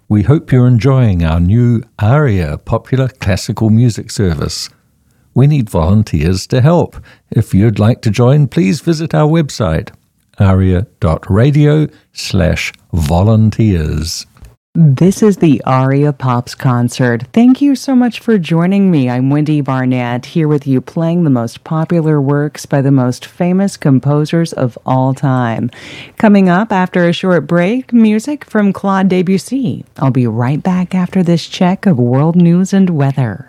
We hope you're enjoying our new ARIA Popular Classical Music service. We need volunteers to help. If you'd like to join, please visit our website, aria.radio/volunteers. This is the ARIA Pops Concert. Thank you so much for joining me. I'm Wendy Barnett, here with you playing the most popular works by the most famous composers of all time. Coming up after a short break, music from Claude Debussy. I'll be right back after this check of world news and weather.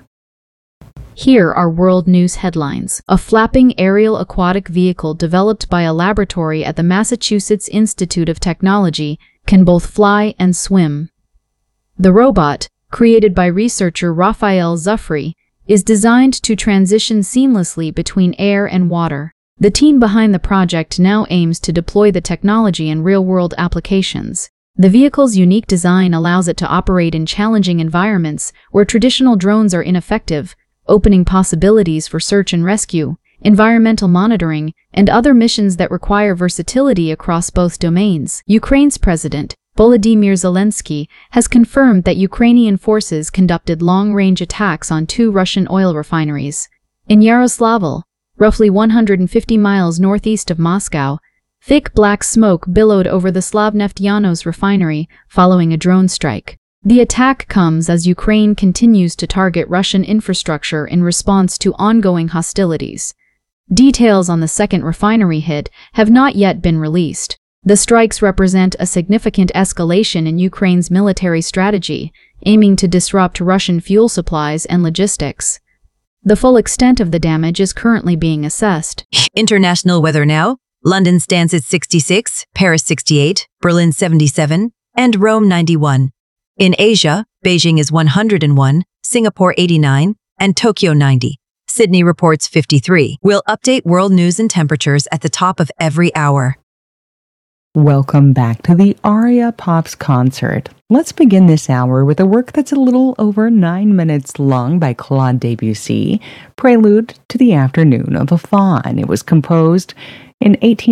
Here are world news headlines. A flapping aerial aquatic vehicle developed by a laboratory at the Massachusetts Institute of Technology can both fly and swim. The robot, created by researcher Raphael Zufri, is designed to transition seamlessly between air and water. The team behind the project now aims to deploy the technology in real-world applications. The vehicle's unique design allows it to operate in challenging environments where traditional drones are ineffective, opening possibilities for search and rescue, environmental monitoring, and other missions that require versatility across both domains. Ukraine's president, Volodymyr Zelensky, has confirmed that Ukrainian forces conducted long-range attacks on 2 Russian oil refineries. In Yaroslavl, roughly 150 miles northeast of Moscow, thick black smoke billowed over the Slavnefteyanos refinery following a drone strike. The attack comes as Ukraine continues to target Russian infrastructure in response to ongoing hostilities. Details on the second refinery hit have not yet been released. The strikes represent a significant escalation in Ukraine's military strategy, aiming to disrupt Russian fuel supplies and logistics. The full extent of the damage is currently being assessed. International weather now. London stands at 66, Paris 68, Berlin 77, and Rome 91. In Asia, Beijing is 101, Singapore 89, and Tokyo 90. Sydney reports 53. We'll update world news and temperatures at the top of every hour. Welcome back to the ARIA Pops Concert. Let's begin this hour with a work that's a little over 9 minutes long by Claude Debussy, Prelude to the Afternoon of a Faun. It was composed in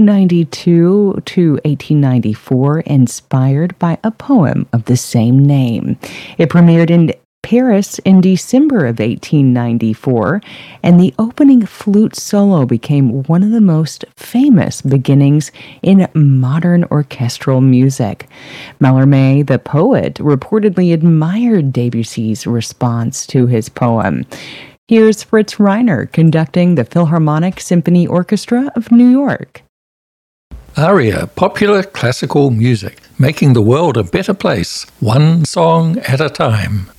1892 to 1894, inspired by a poem of the same name. It premiered in Paris in December of 1894, and the opening flute solo became one of the most famous beginnings in modern orchestral music. Mallarmé, the poet, reportedly admired Debussy's response to his poem. Here's Fritz Reiner conducting the Philharmonic Symphony Orchestra of New York. ARIA, popular classical music, making the world a better place, one song at a time.